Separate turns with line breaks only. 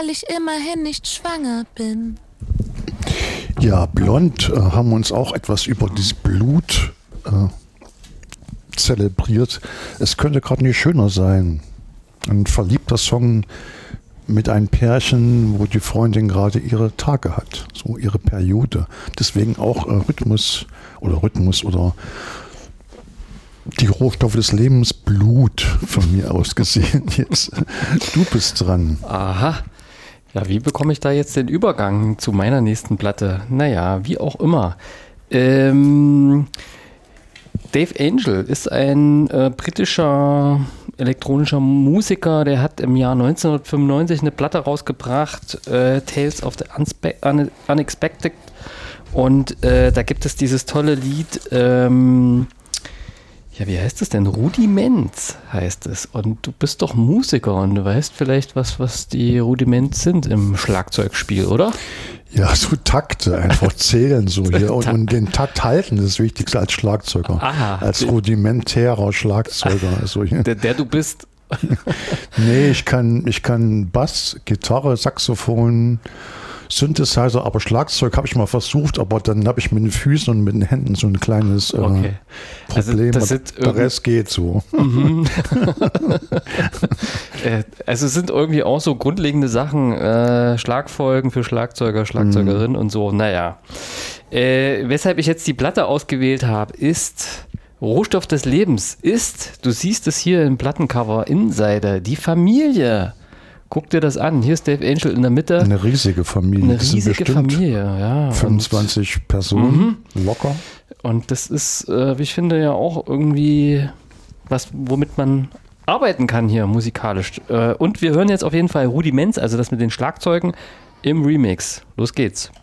weil ich immerhin nicht schwanger bin.
Ja, Blond haben uns auch etwas über das Blut zelebriert. Es könnte gerade nicht schöner sein. Ein verliebter Song mit einem Pärchen, wo die Freundin gerade ihre Tage hat, so ihre Periode. Deswegen auch Rhythmus oder die Rohstoffe des Lebens, Blut von mir aus gesehen. Jetzt, du bist dran.
Aha. Ja, wie bekomme ich da jetzt den Übergang zu meiner nächsten Platte? Naja, wie auch immer. Dave Angel ist ein britischer elektronischer Musiker, der hat im Jahr 1995 eine Platte rausgebracht, Tales of the Unexpected. Und da gibt es dieses tolle Lied, ja, wie heißt es denn? Rudiments heißt es. Und du bist doch Musiker und du weißt vielleicht, was die Rudiments sind im Schlagzeugspiel, oder?
Ja, so Takte, einfach zählen so hier und den Takt halten ist das Wichtigste als Schlagzeuger.
Aha.
Als rudimentärer Schlagzeuger. Also,
der du bist.
Nee, ich kann Bass, Gitarre, Saxophon, Synthesizer, aber Schlagzeug habe ich mal versucht, aber dann habe ich mit den Füßen und mit den Händen so ein kleines Problem.
Also
der Rest geht so.
Mhm. Also es sind irgendwie auch so grundlegende Sachen, Schlagfolgen für Schlagzeuger, Schlagzeugerinnen und so. Naja, weshalb ich jetzt die Platte ausgewählt habe, ist Rohstoff des Lebens, du siehst es hier im Plattencover, Innenseite, die Familie. Guck dir das an. Hier ist Dave Angel in der Mitte.
Eine riesige Familie.
Eine riesige Familie, ja.
25 Personen, locker.
Und das ist, wie ich finde, ja auch irgendwie was, womit man arbeiten kann hier musikalisch. Und wir hören jetzt auf jeden Fall Rudiments, also das mit den Schlagzeugen im Remix. Los geht's.